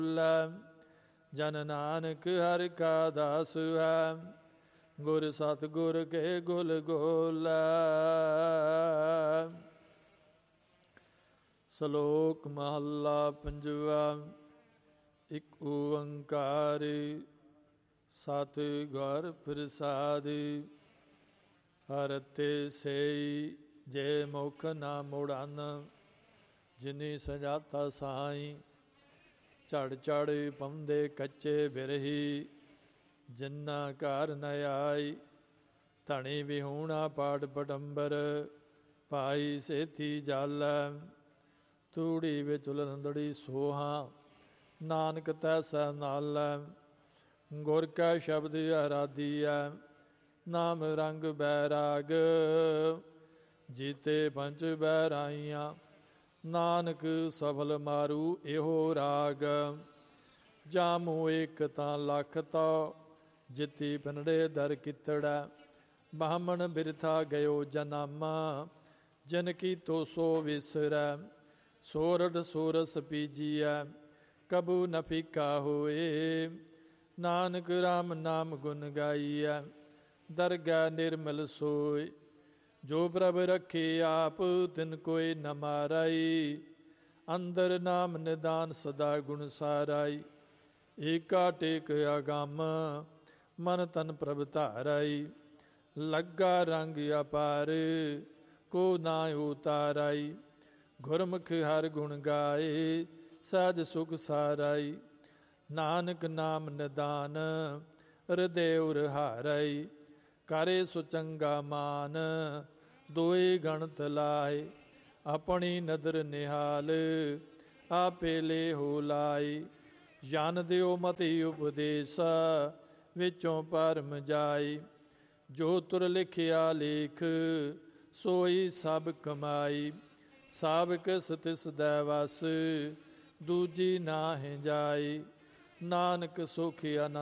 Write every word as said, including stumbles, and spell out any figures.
ਜਨ ਨਾਨਕ ਹਰਿ ਕਾ ਦਾਸ ਹੈ, ਗੁਰ ਸਤਿਗੁਰ ਕੇ ਗੁਲ ਗੋਲਾ। ਸ਼ਲੋਕ ਮਹੱਲਾ ਪੰਜਵਾ। ਇਕ ਓੰਕਾਰ ਸਤਿਗੁਰ ਪ੍ਰਸਾਦਿ, ਹਰਿ ਤੇ ਸਈ ਜੇ ਮੁਖ ਨਾ ਮੁੜਨ, ਜਿਨੀ ਸਜਾਤਾ ਸਾਈ। ਝੜ ਝੜ ਪਾਉਂਦੇ ਕੱਚੇ ਬਿਰਹੀ, ਜਿੰਨਾ ਘਰ ਨ ਆਈ। ਧਣੀ ਵਿਹੂਣਾ ਪਾੜ ਪਟੰਬਰ, ਪਾਈ ਸੇਤੀ ਜਲ। ਤੂੜੀ ਵਿੱਚ ਉਲੰਦੜੀ ਸੋਹਾਂ, ਨਾਨਕ ਤੈਸਾ ਨਾਲ। ਗੁਰ ਕਾ ਸ਼ਬਦ ਅਰਾਧੀਐ, ਨਾਮ ਰੰਗ ਬੈਰਾਗ। ਜੀਤੇ ਪੰਚ ਬੈਰਾਈਆਂ, ਨਾਨਕ ਸਫਲ ਮਾਰੂ ਇਹੋ ਰਾਗ। ਜਾਮੂ ਇੱਕ ਤਾਂ ਲੱਖ ਤੋ, ਜਿੱਤੀ ਪਿੰਡੇ ਦਰ ਕਿਤੜਾ। ਬਾਹਮਣ ਬਿਰਥਾ ਗਇਓ ਜਨਮ, ਜਿਨ ਕੀ ਤੋ ਸੋ ਵਿਸਰੈ। ਸੋਰਠ ਸੋਰਸ ਪੀਜੀਐ, ਕਬੂ ਨ ਫੀਕਾ ਹੋਏ। ਨਾਨਕ ਰਾਮ ਨਾਮ ਗੁਣ ਗਾਈਐ, ਦਰਗਹਿ ਨਿਰਮਲ ਸੋਇ। ਜੋ ਪ੍ਰਭ ਰੱਖੇ ਆਪ, ਤਿਨ ਕੋਈ ਨ ਮਾਰਾਈ। ਅੰਦਰ ਨਾਮ ਨਿਦਾਨ ਸਦਾ ਗੁਣ ਸਾਰਾਈ। ਏਕਾ ਟੇਕ ਅਗੰਮ, ਮਨ ਤਨ ਪ੍ਰਭ ਧਾਰਾਈ। ਲੱਗਾ ਰੰਗ ਅਪਾਰ, ਕੋ ਨਾ ਉਤਾਰਾਈ। ਗੁਰਮੁਖ ਹਰ ਗੁਣ ਗਾਏ, ਸਹਿਜ ਸੁਖ ਸਾਰਾਈ। ਨਾਨਕ ਨਾਮ ਨਿਦਾਨ, ਹਿਰਦੈ ਉਰ ਹਾਰਾਈ। ਕਰੇ ਸੋ ਚੰਗਾ ਮਾਨ, ਦੋਏ ਗਣਤ ਲਾਏ। ਆਪਣੀ ਨਦਰ ਨਿਹਾਲ, ਆਪੇ ਲੈ ਹੋ ਲਾਈ। ਜਨ ਦਿਓ ਮਤੀ ਉਪਦੇਸ, ਵਿੱਚੋਂ ਪਰਮ ਜਾਈ। ਜੋ ਤੁਰ ਲਿਖਿਆ ਲੇਖ, ਸੋਈ ਸਭ ਕਮਾਈ। ਸਾਬਕ ਸਤਿਸ ਦੈ ਵਸ, ਦੂਜੀ ਨਾਹਿ ਜਾਈ। ਨਾਨਕ ਸੁਖ ਆਨੰਦ